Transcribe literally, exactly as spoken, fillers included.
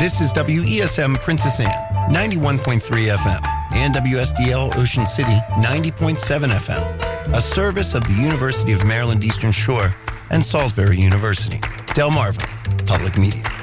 This is W E S M Princess Anne, ninety-one point three F M, and W S D L Ocean City, ninety point seven F M, a service of the University of Maryland Eastern Shore and Salisbury University. Delmarva Public Media.